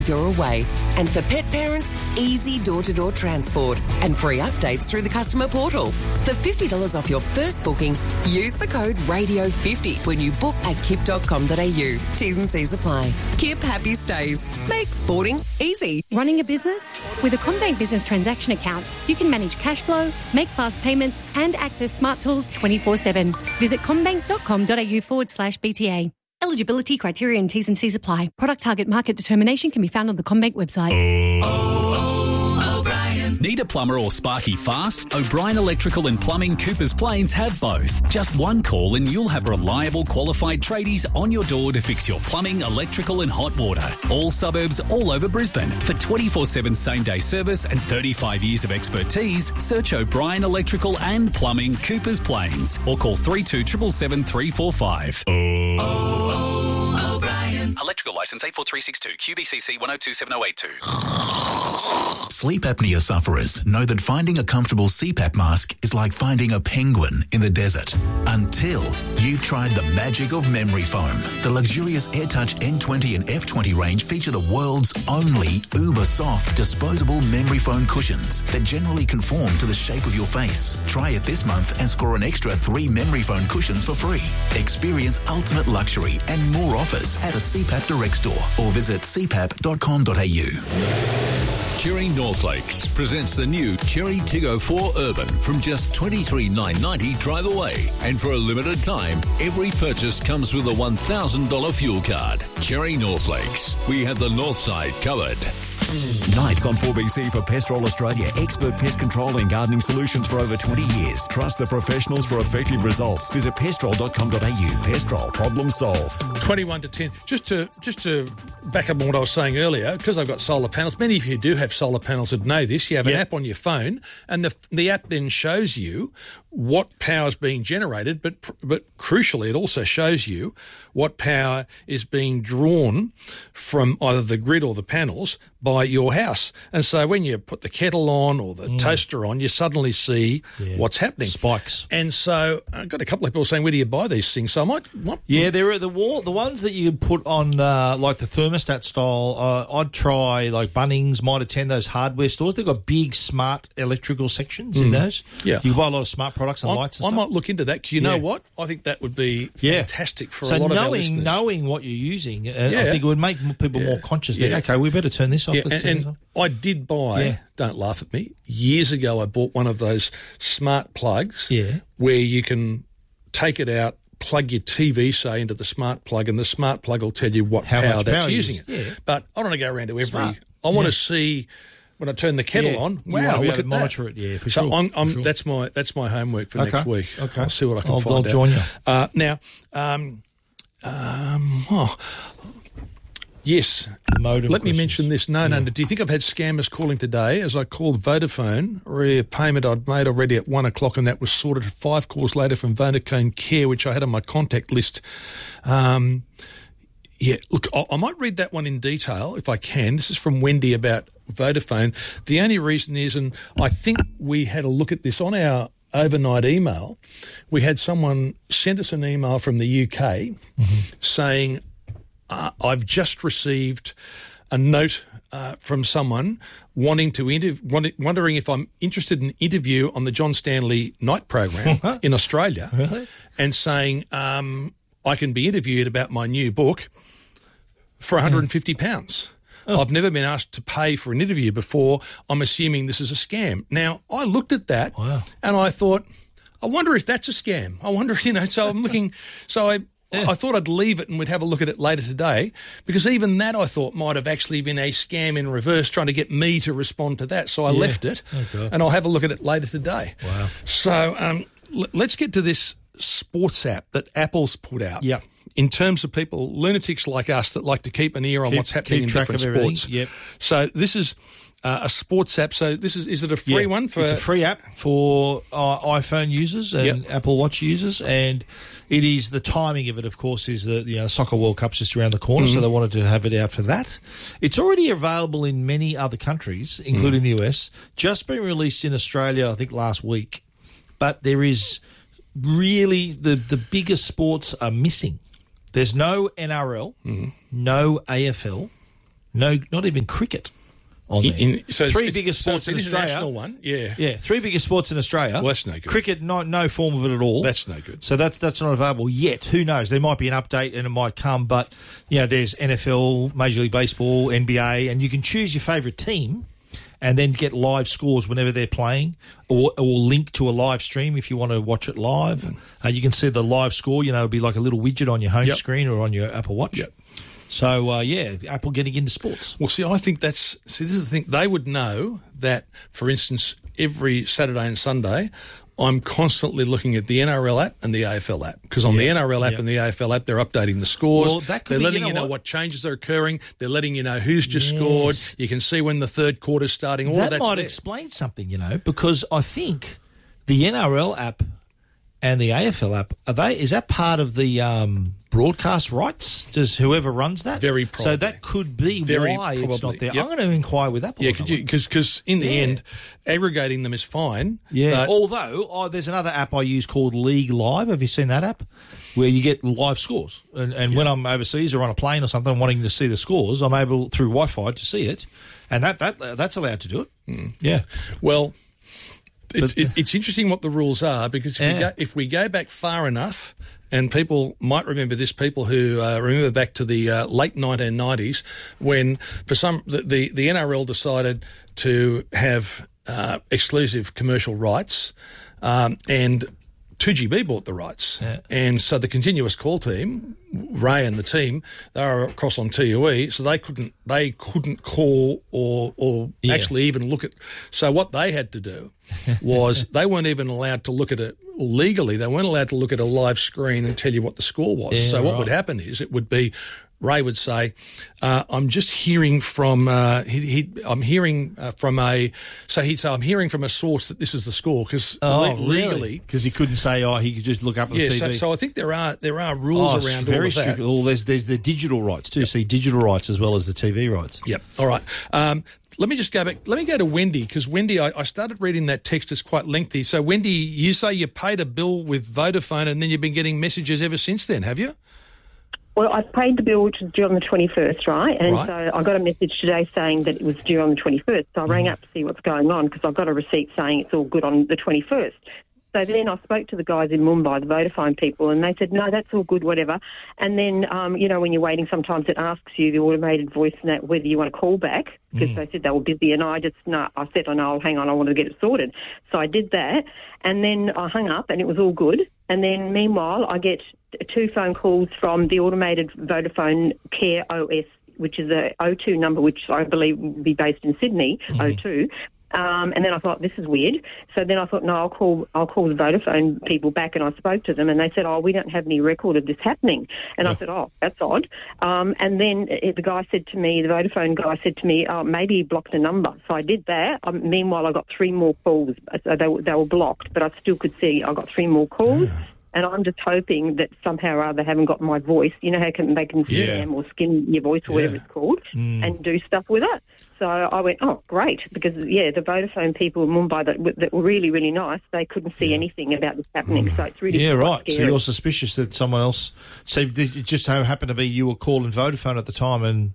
you're away. And for pet parents, easy door-to-door transport and free updates through the customer portal. For $50 off your first booking, use the code RADIO50 when you book at kip.com.au. T's and C's apply. Kip Happy Stays. Make sporting easy. Running a business? With a CommBank Business Transaction Account, you can manage cash flow, make fast payments and access smart tools 24/7. Visit commbank.com.au/BTA. Eligibility, criteria and T's and C's apply. Product target market determination can be found on the CommBank website. Need a plumber or sparky fast? O'Brien Electrical and Plumbing Coopers Plains have both. Just one call and you'll have reliable, qualified tradies on your door to fix your plumbing, electrical and hot water. All suburbs, all over Brisbane. For 24/7 same-day service and 35 years of expertise, search O'Brien Electrical and Plumbing Coopers Plains or call 3277 345. O'Brien. Electrical licence 84362 QBCC 1027082. Sleep apnea sufferers know that finding a comfortable CPAP mask is like finding a penguin in the desert. Until you've tried the magic of memory foam. The luxurious AirTouch N20 and F20 range feature the world's only uber-soft disposable memory foam cushions that generally conform to the shape of your face. Try it this month and score an extra 3 memory foam cushions for free. Experience ultimate luxury and more offers at a CPAP Direct store or visit cpap.com.au. Cherry North Lakes presents the new Cherry Tiggo 4 Urban from just $23,990 drive away. And for a limited time, every purchase comes with a $1,000 fuel card. Cherry North Lakes. We have the north side covered. Nights on 4BC for Pestrol Australia. Expert pest control and gardening solutions for over 20 years. Trust the professionals for effective results. Visit pestrol.com.au. Pestrol, problem solved. 21 to 10. Just to back up on what I was saying earlier, because I've got solar panels, many of you do have solar panels that know this. You have an app on your phone, and the app then shows you what power is being generated, but crucially, it also shows you what power is being drawn from either the grid or the panels by your house. And so when you put the kettle on or the toaster on, you suddenly see what's happening. Spikes. And so I've got a couple of people saying, where do you buy these things? So I might... there are the ones that you put on, like the thermostat style. I'd try, like Bunnings, might attend those hardware stores. They've got big, smart electrical sections in those. Yeah. You buy a lot of smart products and lights and stuff. I might look into that, because you know what? I think that would be fantastic for a lot of our listeners. So knowing what you're using, I think it would make people more conscious. Yeah. Okay, we better turn this off. And I did buy, don't laugh at me, years ago I bought one of those smart plugs where you can take it out, plug your TV, say, into the smart plug, and the smart plug will tell you what power that's using it. Yeah. But I don't want to go around to every... I want to see... When I turn the kettle on, wow, look at monitor that. It, for so sure. That's my homework for next week. Okay. I'll see what I can find out. I'll join you. Now, yes, let me mention this. No, do you think I've had scammers calling today as I called Vodafone, a payment I'd made already at 1 o'clock, and that was sorted 5 calls later from Vodafone Care, which I had on my contact list. Look, I might read that one in detail if I can. This is from Wendy about Vodafone. The only reason is, and I think we had a look at this on our overnight email, we had someone sent us an email from the UK saying, I've just received a note from someone wondering if I'm interested in an interview on the John Stanley night program in Australia, and saying I can be interviewed about my new book for £150. I've never been asked to pay for an interview before. I'm assuming this is a scam. Now, I looked at that and I thought, I wonder if that's a scam. I wonder, so I'm looking, I thought I'd leave it and we'd have a look at it later today, because even that I thought might have actually been a scam in reverse, trying to get me to respond to that. So I left it and I'll have a look at it later today. Wow. So let's get to this sports app that Apple's put out. Yeah. In terms of people, lunatics like us that like to keep an ear on what's happening in different sports. Yep. So this is a sports app. So this is it a free one? It's a free app for iPhone users and Apple Watch users, and it is the timing of it, of course, is the Soccer World Cup's just around the corner, so they wanted to have it out for that. It's already available in many other countries, including the US. Just been released in Australia, I think, last week. But there is really the biggest sports are missing. There's no NRL, no AFL, No, not even cricket. On there. Three biggest sports in Australia. International one, yeah. Yeah, three biggest sports in Australia. Well, that's no good. Cricket, no form of it at all. That's no good. So that's not available yet. Who knows? There might be an update and it might come, but there's NFL, Major League Baseball, NBA, and you can choose your favourite team and then get live scores whenever they're playing, or link to a live stream if you want to watch it live. You can see the live score. It'll be like a little widget on your home screen or on your Apple Watch. Yep. So, Apple getting into sports. Well, I think this is the thing. They would know that, for instance, every Saturday and Sunday, I'm constantly looking at the NRL app and the AFL app, because on the NRL app and the AFL app, they're updating the scores. Well, they're letting you know what changes are occurring. They're letting you know who's just scored. You can see when the third quarter's starting. All that might explain something, because I think the NRL app and the AFL app, is that part of the broadcast rights? Does whoever runs that? Very probably. So that could be why it's not there. Yep. I'm going to inquire with Apple. Yeah, because in the end, aggregating them is fine. Yeah. Although there's another app I use called League Live. Have you seen that app? Where you get live scores, and when I'm overseas or on a plane or something, wanting to see the scores, I'm able through Wi-Fi to see it, and that's allowed to do it. Yeah. Well. It's interesting what the rules are, because if we go back far enough, and people might remember this, people who remember back to the late 1990s when the NRL decided to have exclusive commercial rights, and 2GB bought the rights. Yeah. And so the continuous call team, Ray and the team, they were across on TUE, so they couldn't call or actually even look at. So what they had to do was they weren't even allowed to look at it legally. They weren't allowed to look at a live screen and tell you what the score was. Yeah, so what would happen is it would be, Ray would say, I'm just hearing from, I'm hearing from a source that this is the score, because legally. Because he couldn't say, he could just look up on the TV. So I think there are rules around all of that. There's the digital rights too, so digital rights as well as the TV rights. Yep. All right. Let me just go back. Let me go to Wendy, because Wendy, I started reading that text. It's quite lengthy. So Wendy, you say you paid a bill with Vodafone and then you've been getting messages ever since then, have you? Well, I paid the bill, which was due on the 21st, right? And so I got a message today saying that it was due on the 21st. So I rang up to see what's going on, because I've got a receipt saying it's all good on the 21st. So then I spoke to the guys in Mumbai, the Vodafone people, and they said, no, that's all good, whatever. And then, when you're waiting, sometimes it asks you, the automated voice, whether you want to call back, because they said they were busy. And I said, hang on, I want to get it sorted. So I did that. And then I hung up, and it was all good. And then, meanwhile, I get 2 phone calls from the automated Vodafone Care OS, which is a O2 number, which I believe will be based in Sydney, O2. And then I thought, this is weird. So then I thought, no, I'll call the Vodafone people back, and I spoke to them, and they said, we don't have any record of this happening. And I said, that's odd. And then the Vodafone guy said to me, maybe he blocked a number. So I did that. Meanwhile, I got 3 more calls. So they were blocked, but I still could see I got 3 more calls. Yeah. And I'm just hoping that somehow or other they haven't got my voice. You know how they can scam or skin your voice or whatever it's called and do stuff with it. So I went, great, because, the Vodafone people in Mumbai that were really, really nice, they couldn't see anything about this happening. So it's really right. scary. So you're suspicious that someone else... So it just so happened to be you were calling Vodafone at the time and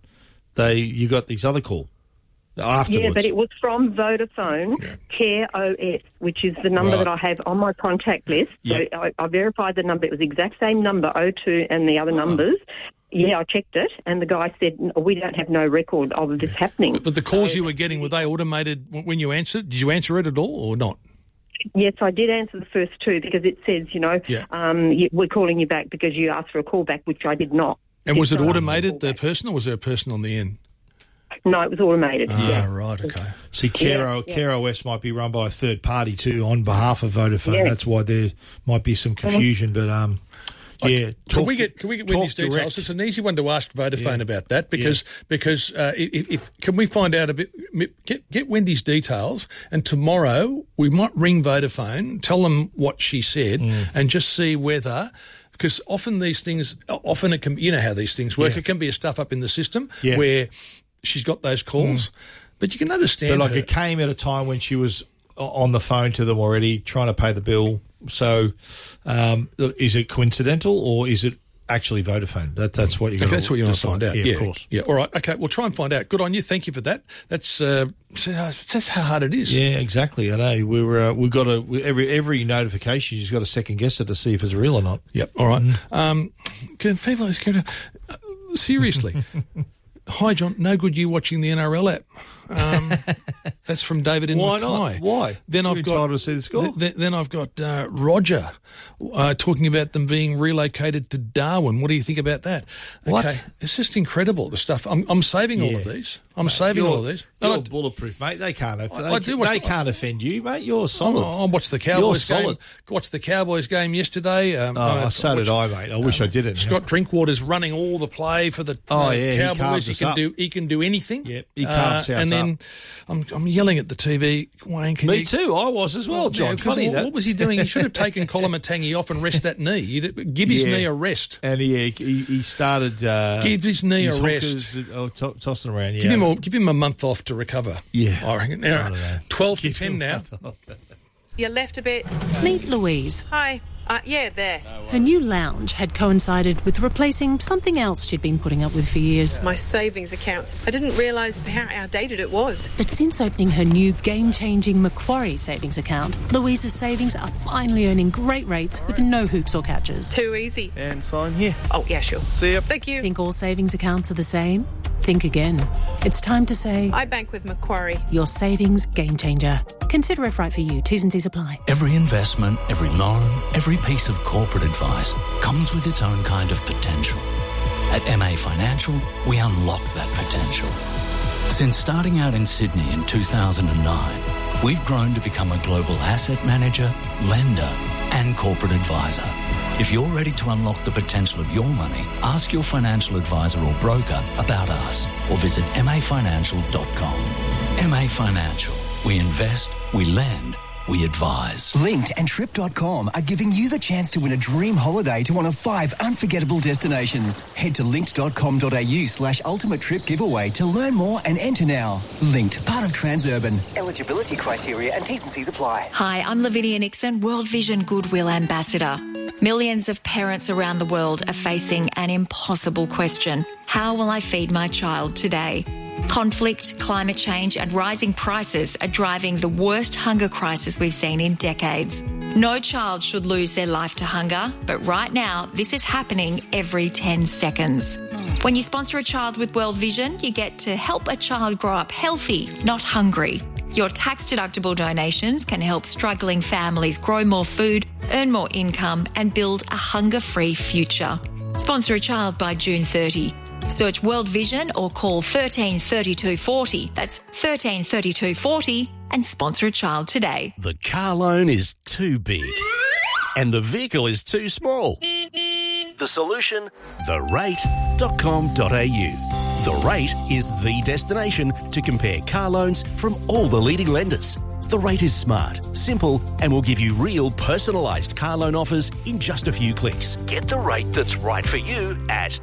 you got this other call afterwards. Yeah, but it was from Vodafone Care OS, which is the number that I have on my contact list. So I verified the number. It was the exact same number, 02, and the other numbers. Yeah, I checked it, and the guy said, we don't have no record of this happening. But the calls you were getting, were they automated when you answered? Did you answer it at all or not? Yes, I did answer the first 2, because it says, we're calling you back because you asked for a call back, which I did not. And was it automated, the person, or was there a person on the end? No, it was automated. Right, okay. See, Care OS might be run by a third party too on behalf of Vodafone. Yeah. That's why there might be some confusion, but can we get Wendy's details? Direct. It's an easy one to ask Vodafone about that, because if can we find out a bit? Get Wendy's details, and tomorrow we might ring Vodafone, tell them what she said, and just see whether. Because often these things, it can, you know how these things work. It can be a stuff up in the system where she's got those calls, but you can understand. But it came at a time when she was on the phone to them already, trying to pay the bill. So, is it coincidental, or is it actually Vodafone. That's what you got. That's what you want to find out. Yeah, of course. Yeah. All right. Okay. We'll try and find out. Good on you. Thank you for that. That's how hard it is. Yeah, exactly. I know. We've got every notification. You've got to second guess it to see if it's real or not. Yep. All right. Can people seriously? Hi, John. No good you watching the NRL app. That's from David in Why Mackay. not? Why? Then I've got to see the score. Then I've got Roger talking about them being relocated to Darwin. What do you think about that? What? Okay. It's just incredible, the stuff. I'm saving all of these. I'm saving all of these. You're bulletproof, mate. They can't. They can't offend you, mate. You're solid. I watched the Cowboys You're game. solid. Watched the Cowboys game yesterday. So did I, mate. I wish I didn't. Scott Drinkwater's running all the play for the Cowboys. He can do anything. Yep, he carves and then I'm yelling at the TV. Wayne, Me too. I was as well, John. Funny that. What was he doing? He should have taken Kolomatangi off and rest that knee. Give his knee a rest. And he started. Give his knee a rest. Tossing around. Yeah. Give him a month off to recover. Yeah, I reckon. Now, 12 to 10 now. You left a bit. Meet Louise. Hi. Yeah, there. Her new lounge had coincided with replacing something else she'd been putting up with for years. My savings account. I didn't realise how outdated it was. But since opening her new game-changing Macquarie savings account, Louise's savings are finally earning great rates with no hoops or catches. Too easy. And sign here. Oh, yeah, sure. See ya. Thank you. Think all savings accounts are the same? Think again. It's time to say... I bank with Macquarie. Your savings game changer. Consider if right for you. T's and C's apply. Every investment, every loan, every piece of corporate advice comes with its own kind of potential. At MA Financial, we unlock that potential. Since starting out in Sydney in 2009, we've grown to become a global asset manager, lender, and corporate advisor. If you're ready to unlock the potential of your money, ask your financial advisor or broker about us or visit mafinancial.com. MA Financial. We invest, we lend, we advise. Linked and Trip.com are giving you the chance to win a dream holiday to one of 5 unforgettable destinations. Head to linked.com.au/ultimate trip giveaway to learn more and enter now. Linked, part of Transurban. Eligibility criteria and T's and C's apply. Hi, I'm Lavinia Nixon, World Vision Goodwill Ambassador. Millions of parents around the world are facing an impossible question. How will I feed my child today? Conflict, climate change and rising prices are driving the worst hunger crisis we've seen in decades. No child should lose their life to hunger, but right now this is happening every 10 seconds. When you sponsor a child with World Vision, you get to help a child grow up healthy, not hungry. Your tax-deductible donations can help struggling families grow more food, earn more income and build a hunger-free future. Sponsor a child by June 30. Search World Vision or call 13 32 40. That's 13 32 40 and sponsor a child today. The car loan is too big and the vehicle is too small. The solution? therate.com.au. The Rate is the destination to compare car loans from all the leading lenders. The Rate is smart, simple, and will give you real personalised car loan offers in just a few clicks. Get the rate that's right for you at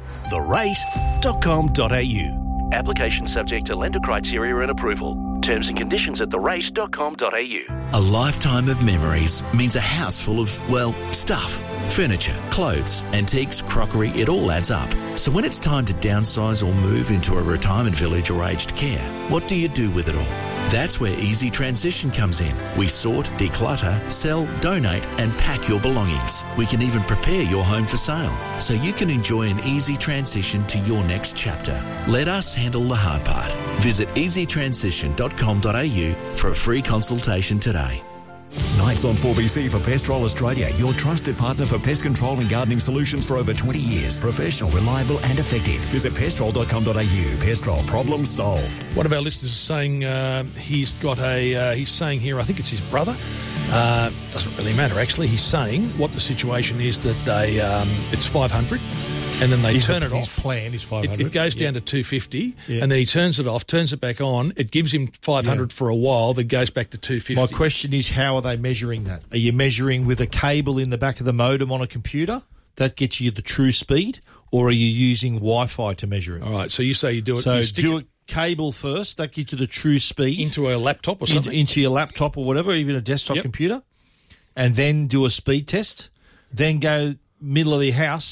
therate.com.au. Application subject to lender criteria and approval. Terms and conditions at therate.com.au. A lifetime of memories means a house full of, well, stuff. Furniture, clothes, antiques, crockery, it all adds up. So when it's time to downsize or move into a retirement village or aged care, what do you do with it all? That's where Easy Transition comes in. We sort, declutter, sell, donate and pack your belongings. We can even prepare your home for sale so you can enjoy an easy transition to your next chapter. Let us handle the hard part. Visit easytransition.com.au for a free consultation today. Nights on 4BC for Pestrol Australia, your trusted partner for pest control and gardening solutions for over 20 years. Professional, reliable and effective. Visit pestrol.com.au. Pestrol, problem solved. One of our listeners is saying he's saying here, I think it's his brother. Doesn't really matter, actually. He's saying what the situation is that they it's 500. And then they turn it off. His plan is 500. It goes down to 250, and then he turns it off, turns it back on. It gives him 500 for a while, then goes back to 250. My question is, how are they measuring that? Are you measuring with a cable in the back of the modem on a computer? That gets you the true speed, or are you using Wi-Fi to measure it? All right, so you say you do it. So you stick do a cable first. That gets you the true speed into a laptop or something. Into your laptop or whatever, even a desktop computer, and then do a speed test. Then go middle of the house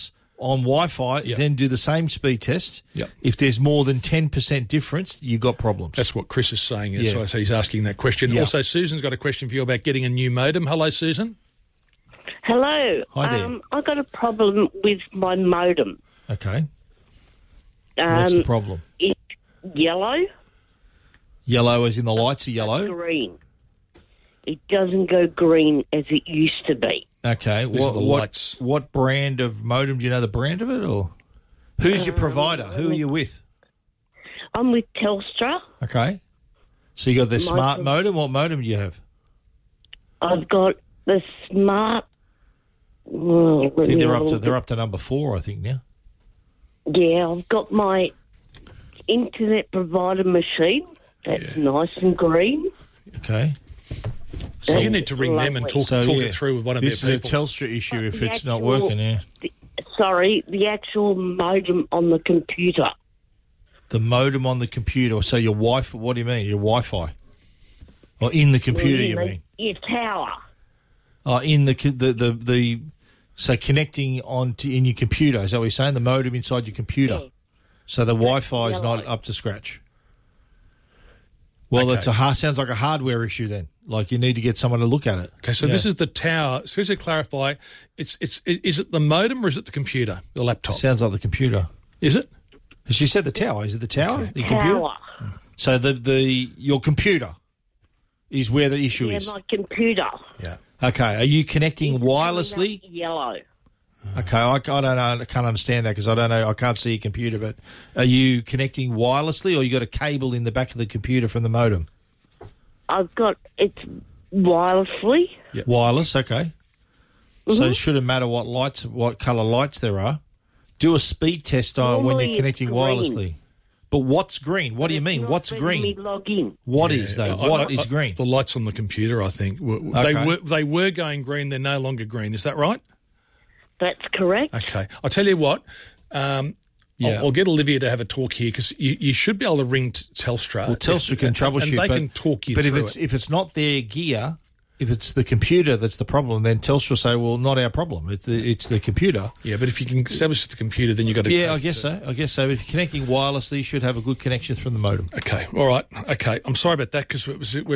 on Wi-Fi, then do the same speed test. Yep. If there's more than 10% difference, you've got problems. That's what Chris is saying. So he's asking that question. Yeah. Also, Susan's got a question for you about getting a new modem. Hello, Susan. Hello. Hi there. I've got a problem with my modem. Okay. What's the problem? It's yellow. Yellow as in the lights are yellow? Green. It doesn't go green as it used to be. Okay. These are the lights. What brand of modem? Do you know the brand of it? Or who's your provider? Who are you with? I'm with Telstra. Okay. So you got the smart modem. What modem do you have? I've got the smart... I think they're up to number 4, I think, now. Yeah, I've got my internet provider machine. That's nice and green. Okay. So you need to ring them and talk it through with one of their people. This is a Telstra issue if it's not working, The actual modem on the computer. The modem on the computer. So your Wi-Fi, what do you mean? Your Wi-Fi? Or in the computer, you mean? Your tower. Oh, in the so connecting in your computer. Is that what you're saying? The modem inside your computer. Yeah. So the Wi-Fi is not up to scratch. Well, sounds like a hardware issue then. Like you need to get someone to look at it. Okay, so this is the tower. So to clarify, is it the modem or is it the computer, the laptop? Sounds like the computer. Is it? She said the tower. Is it the tower? Okay. The computer? So your computer is where the issue is. Yeah, my computer. Yeah. Okay. Are you connecting wirelessly? Yellow. Okay, I don't know. I can't understand that because I don't know. I can't see your computer. But are you connecting wirelessly, or you got a cable in the back of the computer from the modem? I've got it's wirelessly. Yep. Wireless. Okay. Mm-hmm. So it shouldn't matter what colour lights there are. Do a speed test when you're connecting wirelessly. But what's green? What do you mean? What's green? Me log in. What is though? What is green? The lights on the computer, I think, they were going green. They're no longer green. Is that right? That's correct. Okay. I'll tell you what. I'll get Olivia to have a talk here because you should be able to ring Telstra. Well, Telstra can troubleshoot. And they can talk you through it. But if it's not their gear, if it's the computer that's the problem, then Telstra say, well, not our problem. It's the computer. Yeah, but if you can establish the computer, then you've got to... Yeah, I guess so. If you're connecting wirelessly, you should have a good connection from the modem. Okay, all right. Okay, I'm sorry about that because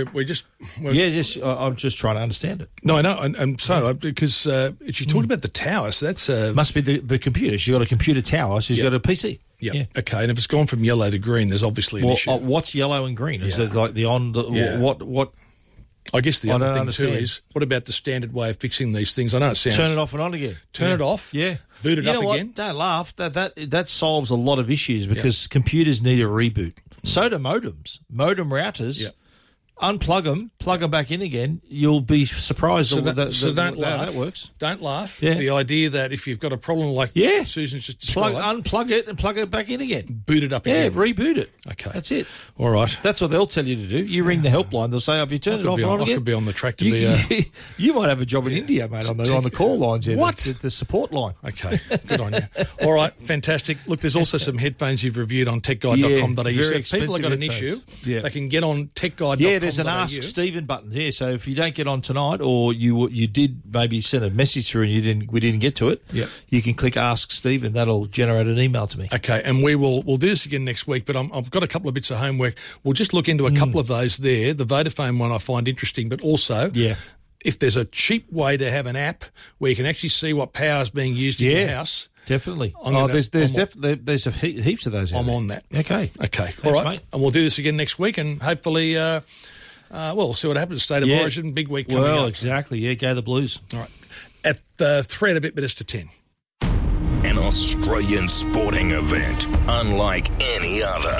I'm just trying to understand it. No, I know, and so, because she talked about the tower, so that's... Must be the computer. She's got a computer tower, so she's got a PC. Yep. Yeah. Okay, and if it's gone from yellow to green, there's obviously an issue. What's yellow and green? Is it like what... I guess the other thing too is, what about the standard way of fixing these things? I know it sounds... Turn it off and on again. Turn it off? Yeah. Boot it up again? Don't laugh. That solves a lot of issues because computers need a reboot. So do modems. Modem routers... Yep. Unplug them, plug them back in again. You'll be surprised don't laugh. How that works. Don't laugh. Yeah. The idea that if you've got a problem like Susan's just described... Unplug it and plug it back in again. Boot it up again. Yeah, reboot it. Okay. That's it. All right. That's what they'll tell you to do. You ring the helpline. They'll say, have you turned it off and on again? I could be on the track to be... You might have a job in India, mate, on the call lines. Here, what? The support line. Okay. Good on you. All right. Fantastic. Look, there's also some headphones you've reviewed on techguide.com.au. So if people have got an issue, they can get on techguide.com.au. Yeah, there's an Ask Stephen button here. So if you don't get on tonight, or you did maybe send a message through and we didn't get to it, you can click Ask Stephen. That'll generate an email to me. Okay, and we'll do this again next week. But I've got a couple of bits of homework. We'll just look into a couple of those there. The Vodafone one I find interesting, but also if there's a cheap way to have an app where you can actually see what power is being used in your house. Definitely. There's heaps of those. I'm on that. Okay. Thanks, all right, mate. And we'll do this again next week, and hopefully, we'll see what happens. State of Origin, big week coming up. Well, exactly. Yeah, go the Blues. All right. At 3 and a bit minutes to 10. An Australian sporting event unlike any other.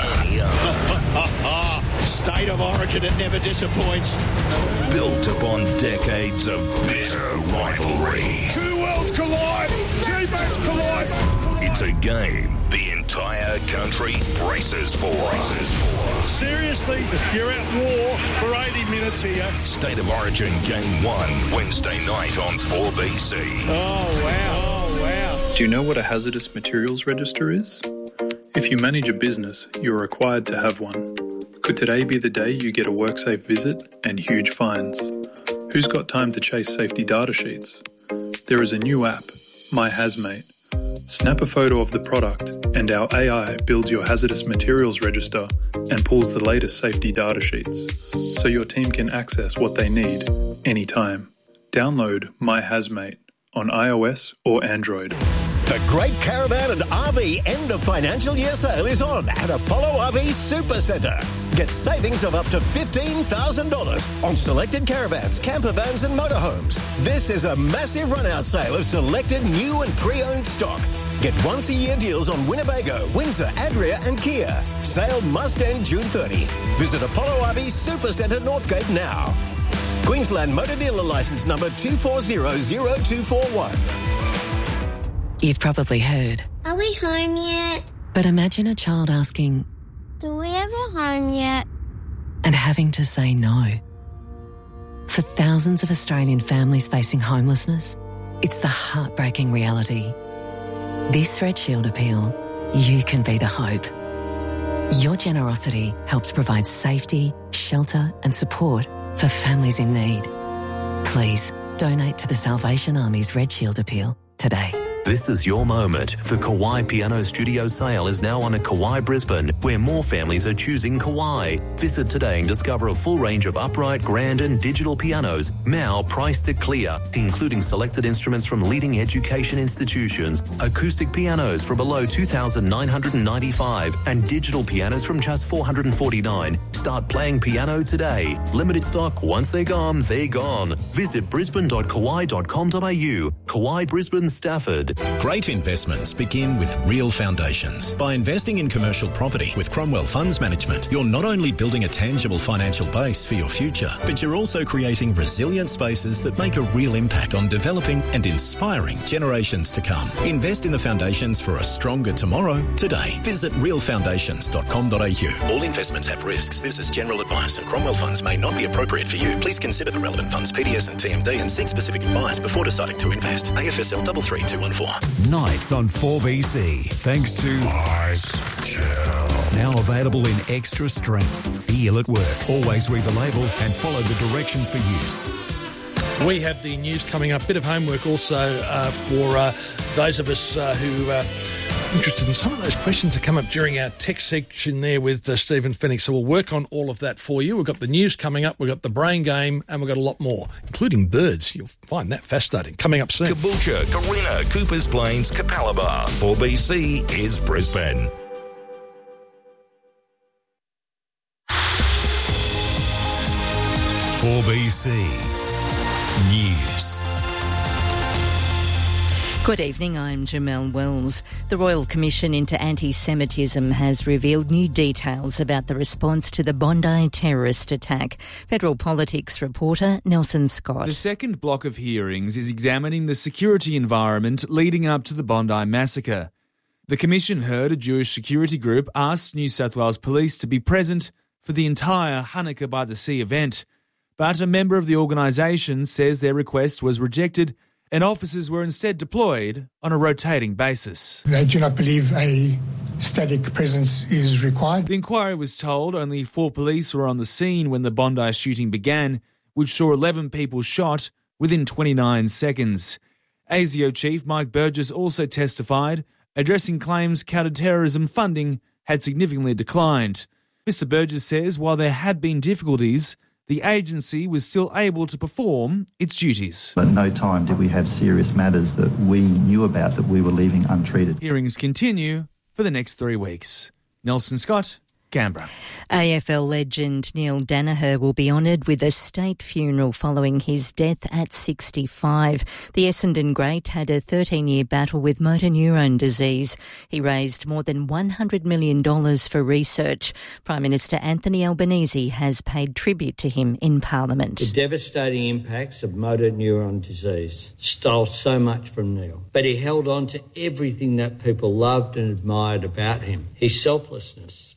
State of Origin, it never disappoints. Built upon decades of bitter rivalry. Two worlds collide. Teammates collide. It's a game the entire country braces for. Seriously, you're at war for 80 minutes here. State of Origin Game 1, Wednesday night on 4BC. Oh, wow. Do you know what a hazardous materials register is? If you manage a business, you're required to have one. Could today be the day you get a WorkSafe visit and huge fines? Who's got time to chase safety data sheets? There is a new app, My Hazmate. Snap a photo of the product and our AI builds your hazardous materials register and pulls the latest safety data sheets so your team can access what they need anytime. Download My Hazmate on iOS or Android. The Great Caravan and RV End of Financial Year Sale is on at Apollo RV Supercentre. Get savings of up to $15,000 on selected caravans, camper vans and motorhomes. This is a massive run-out sale of selected new and pre-owned stock. Get once-a-year deals on Winnebago, Windsor, Adria and Kia. Sale must end June 30. Visit Apollo RV Supercentre Northgate now. Queensland Motor Dealer Licence number 2400241. You've probably heard. Are we home yet? But imagine a child asking, Do we ever home yet? and having to say no. For thousands of Australian families facing homelessness, it's the heartbreaking reality. This Red Shield appeal, you can be the hope. Your generosity helps provide safety, shelter and support for families in need. Please donate to the Salvation Army's Red Shield appeal today. This is your moment. The Kawai Piano Studio sale is now on at Kawai Brisbane, where more families are choosing Kawai. Visit today and discover a full range of upright, grand and digital pianos, now priced at clear, including selected instruments from leading education institutions, acoustic pianos for below $2,995 and digital pianos from just $449. Start playing piano today. Limited stock. Once they're gone, they're gone. Visit brisbane.kawai.com.au. Kawai Brisbane, Stafford. Great investments begin with real foundations. By investing in commercial property with Cromwell Funds Management, you're not only building a tangible financial base for your future, but you're also creating resilient spaces that make a real impact on developing and inspiring generations to come. Invest in the foundations for a stronger tomorrow today. Visit realfoundations.com.au. All investments have risks. This is general advice, and Cromwell Funds may not be appropriate for you. Please consider the relevant funds, PDS and TMD, and seek specific advice before deciding to invest. AFSL 33214. Nights on 4BC, thanks to now available in extra strength. Feel at work. Always read the label and follow the directions for use. We have the news coming up. Bit of homework also for those of us who are interested in some of those questions that come up during our tech section there with Stephen Phoenix. So we'll work on all of that for you. We've got the news coming up. We've got the brain game, and we've got a lot more, including birds. You'll find that fascinating. Coming up soon. Caboolture, Carina, Coopers Plains, Capalaba. 4BC is Brisbane. BC News. Good evening, I'm Jamelle Wells. The Royal Commission into Anti-Semitism has revealed new details about the response to the Bondi terrorist attack. Federal Politics reporter Nelson Scott. The second block of hearings is examining the security environment leading up to the Bondi massacre. The Commission heard a Jewish security group ask New South Wales Police to be present for the entire Hanukkah by the Sea event, but a member of the organisation says their request was rejected and officers were instead deployed on a rotating basis. They do not believe a static presence is required. The inquiry was told only 4 police were on the scene when the Bondi shooting began, which saw 11 people shot within 29 seconds. ASIO Chief Mike Burgess also testified, addressing claims counter-terrorism funding had significantly declined. Mr Burgess says while there had been difficulties, the agency was still able to perform its duties. At no time did we have serious matters that we knew about that we were leaving untreated. Hearings continue for the next 3 weeks. Nelson Scott, Canberra. AFL legend Neil Daniher will be honoured with a state funeral following his death at 65. The Essendon great had a 13-year battle with motor neurone disease. He raised more than $100 million for research. Prime Minister Anthony Albanese has paid tribute to him in Parliament. The devastating impacts of motor neurone disease stole so much from Neil, but he held on to everything that people loved and admired about him. His selflessness,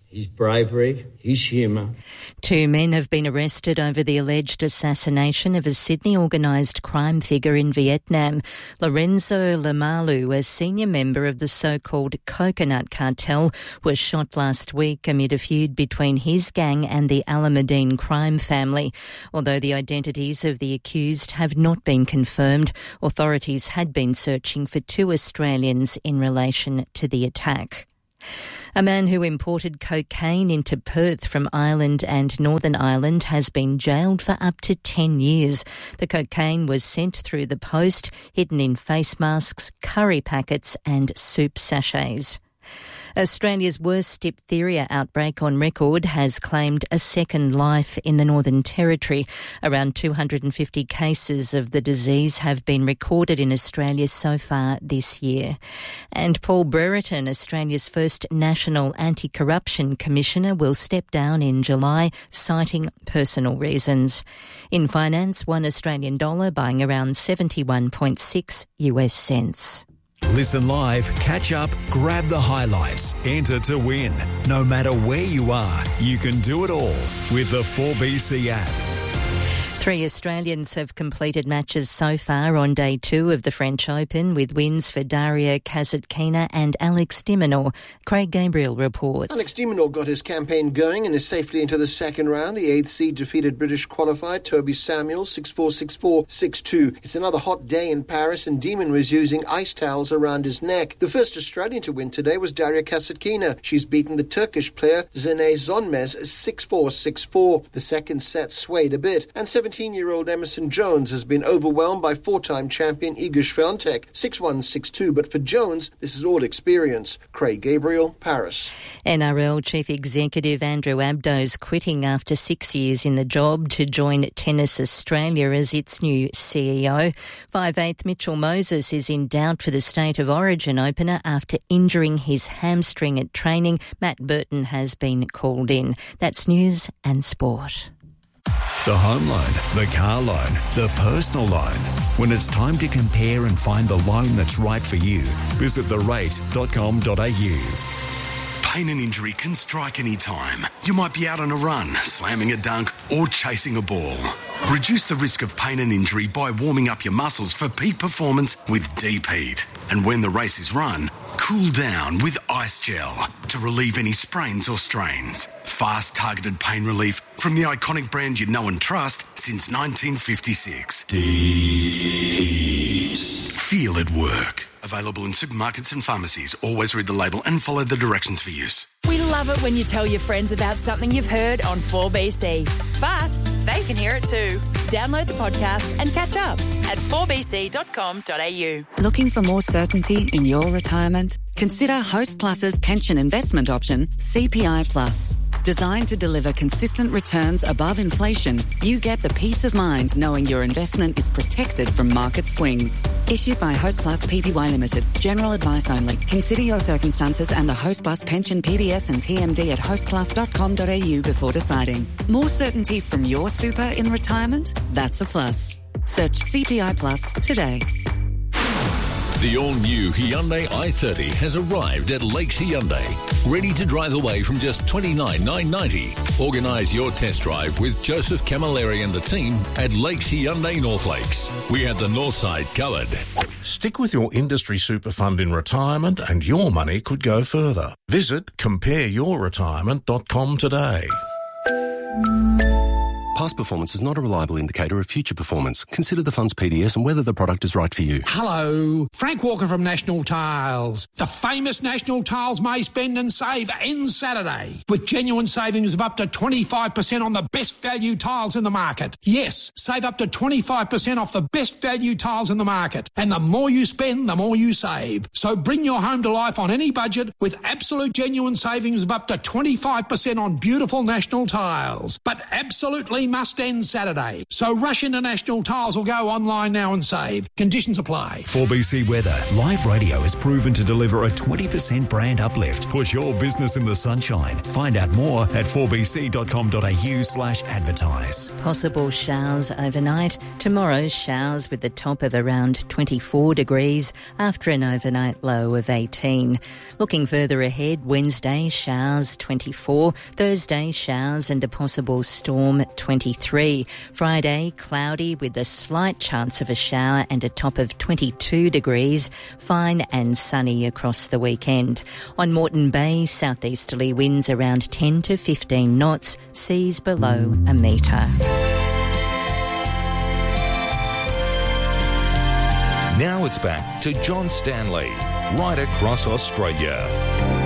his bravery, his humour. 2 men have been arrested over the alleged assassination of a Sydney organised crime figure in Vietnam. Lorenzo Lamalu, a senior member of the so-called Coconut Cartel, was shot last week amid a feud between his gang and the Alameddine crime family. Although the identities of the accused have not been confirmed, authorities had been searching for 2 Australians in relation to the attack. A man who imported cocaine into Perth from Ireland and Northern Ireland has been jailed for up to 10 years. The cocaine was sent through the post, hidden in face masks, curry packets and soup sachets. Australia's worst diphtheria outbreak on record has claimed a second life in the Northern Territory. Around 250 cases of the disease have been recorded in Australia so far this year. And Paul Brereton, Australia's first National Anti-Corruption Commissioner, will step down in July, citing personal reasons. In finance, $1 Australian dollar buying around 71.6 US cents. Listen live, catch up, grab the highlights, enter to win. No matter where you are, you can do it all with the 4BC app. 3 Australians have completed matches so far on day 2 of the French Open, with wins for Daria Kasatkina and Alex de Minaur. Craig Gabriel reports. Alex de Minaur got his campaign going and is safely into the second round. The 8th seed defeated British qualifier Toby Samuel 6-4, 6-4, 6-2. It's another hot day in Paris and de Minaur is using ice towels around his neck. The first Australian to win today was Daria Kasatkina. She's beaten the Turkish player Zenay Zonmez 6-4, 6-4. The second set swayed a bit, and 17-year-old Emerson Jones has been overwhelmed by 4-time champion Iga Swiatek 6-1, 6-2. But for Jones, this is all experience. Craig Gabriel, Paris. NRL Chief Executive Andrew Abdo's quitting after 6 years in the job to join Tennis Australia as its new CEO. 5'8" Mitchell Moses is in doubt for the State of Origin opener after injuring his hamstring at training. Matt Burton has been called in. That's news and sport. The home loan, the car loan, the personal loan. When it's time to compare and find the loan that's right for you, visit therate.com.au. Pain and injury can strike any time. You might be out on a run, slamming a dunk, or chasing a ball. Reduce the risk of pain and injury by warming up your muscles for peak performance with Deep Heat. And when the race is run, cool down with Ice Gel to relieve any sprains or strains. Fast, targeted pain relief from the iconic brand you know and trust since 1956. Deep Heat. Feel it work. Available in supermarkets and pharmacies. Always read the label and follow the directions for use. We love it when you tell your friends about something you've heard on 4BC. But they can hear it too. Download the podcast and catch up at 4bc.com.au. Looking for more certainty in your retirement? Consider Host Plus's pension investment option, CPI Plus. Designed to deliver consistent returns above inflation, you get the peace of mind knowing your investment is protected from market swings. Issued by Host Plus Pty Limited. General advice only. Consider your circumstances and the Host Plus pension PDS and TMD at hostplus.com.au before deciding. More certainty from your super in retirement? That's a plus. Search CPI Plus today. The all-new Hyundai i30 has arrived at Lakes Hyundai, ready to drive away from just $29,990. Organise your test drive with Joseph Camilleri and the team at Lakes Hyundai North Lakes. We have the north side covered. Stick with your industry super fund in retirement and your money could go further. Visit compareyourretirement.com today. Past performance is not a reliable indicator of future performance. Consider the fund's PDS and whether the product is right for you. Hello, Frank Walker from National Tiles. The famous National Tiles May Spend and Save ends Saturday with genuine savings of up to 25% on the best value tiles in the market. Yes, save up to 25% off the best value tiles in the market. And the more you spend, the more you save. So bring your home to life on any budget with absolute genuine savings of up to 25% on beautiful National Tiles. But absolutely must end Saturday. So Rush International Tiles will go online now and save. Conditions apply. 4BC Weather. Live radio is proven to deliver a 20% brand uplift. Put your business in the sunshine. Find out more at 4bc.com.au/advertise. Possible showers overnight. Tomorrow, showers with the top of around 24 degrees after an overnight low of 18. Looking further ahead, Wednesday, showers 24. Thursday, showers and a possible storm 23. Friday, cloudy with a slight chance of a shower and a top of 22 degrees. Fine and sunny across the weekend. On Moreton Bay, southeasterly winds around 10 to 15 knots, seas below a metre. Now it's back to John Stanley, right across Australia.